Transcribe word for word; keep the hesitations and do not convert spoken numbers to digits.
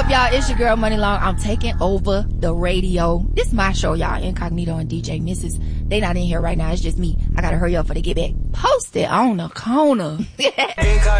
up, y'all? It's your girl, Money Long. I'm taking over the radio. This is my show, y'all. Incognito and D J Missus They not in here right now. It's just me. I gotta hurry up for they get back. Post it on the corner.